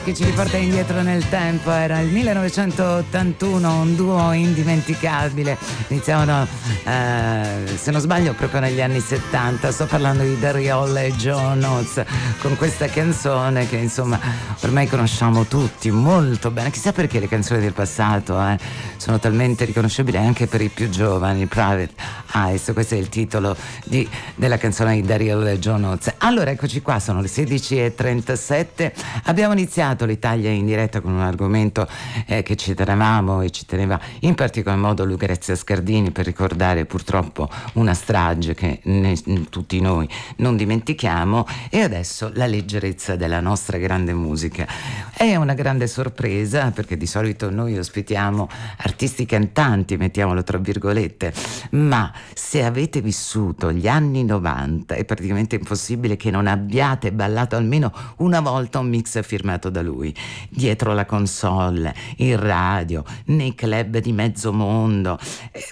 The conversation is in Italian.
che ci riporta indietro nel tempo. Era il 1981, un duo indimenticabile. Iniziavano, se non sbaglio, proprio negli anni 70. Sto parlando di Gary Hall e John Oates, con questa canzone che insomma ormai conosciamo tutti molto bene. Chissà perché le canzoni del passato sono talmente riconoscibili anche per i più giovani. Private Eyes, questo è il titolo della canzone di Gary Hall e John Oates. Allora eccoci qua, sono le 16:37. Abbiamo iniziato l'Italia in diretta con un argomento che ci tenevamo e ci teneva in particolar modo Lucrezia Scardini, per ricordare purtroppo una strage che tutti noi non dimentichiamo. E adesso la leggerezza della nostra grande musica. È una grande sorpresa perché di solito noi ospitiamo artisti cantanti, mettiamolo tra virgolette, ma se avete vissuto gli anni 90 è praticamente impossibile che non abbiate ballato almeno una volta un mix firmato da lui, dietro la console, in radio, nei club di mezzo mondo.